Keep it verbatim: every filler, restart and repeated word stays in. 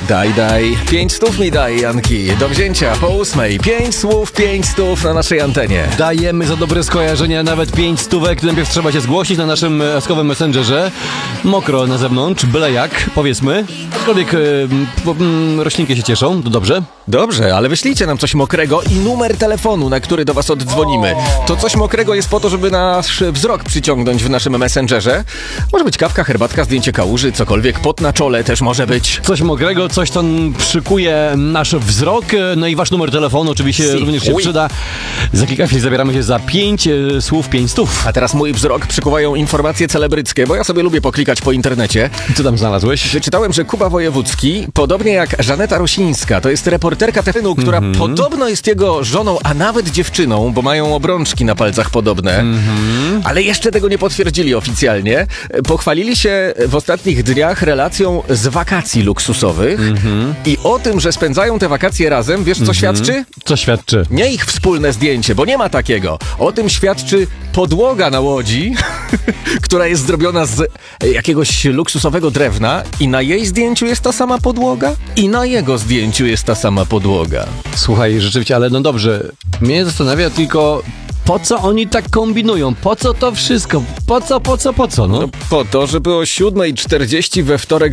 Daj, daj. Pięć stów mi daj, Janki. Do wzięcia po ósmej. Pięć słów, pięć stów na naszej antenie. Dajemy za dobre skojarzenia nawet pięć stówek. Najpierw trzeba się zgłosić na naszym eskowym messengerze. Mokro na zewnątrz, byle jak, powiedzmy. Aczkolwiek yy, yy, roślinki się cieszą, to dobrze. Dobrze, ale wyślijcie nam coś mokrego i numer telefonu, na który do was oddzwonimy. To coś mokrego jest po to, żeby nasz wzrok przyciągnąć w naszym messengerze. Może być kawka, herbatka, zdjęcie kałuży, cokolwiek. Pot na czole też może być. Coś mokrego, coś, co przykuje nasz wzrok. No i wasz numer telefonu oczywiście Si. również się Uj. przyda. Za kilka chwil zabieramy się za pięć e, słów, pięć stów. A teraz mój wzrok przykuwają informacje celebryckie, bo ja sobie lubię poklikać po internecie. Co tam znalazłeś? Wyczytałem, że Kuba Wojewódzki, podobnie jak Żaneta Rosińska, to jest reporterka T V N-u, która mm-hmm. podobno jest jego żoną, a nawet dziewczyną, bo mają obrączki na palcach podobne, mm-hmm. ale jeszcze tego nie potwierdzili oficjalnie. Pochwalili się w ostatnich dniach relacją z wakacji luksusowych mm-hmm. i o tym, że spędzają te wakacje razem, wiesz co mm-hmm. świadczy? Co świadczy? Nie ich wspólne zdjęcie, bo nie ma takiego. O tym świadczy podłoga na łodzi, która jest zrobiona z jakiegoś luksusowego drewna i na jej zdjęciu jest ta sama podłoga i na jego zdjęciu jest ta sama podłoga. Słuchaj, rzeczywiście, ale no dobrze. Mnie zastanawia tylko, po co oni tak kombinują? Po co to wszystko? Po co, po co, po co? No, No po to, żeby o siódma czterdzieści we wtorek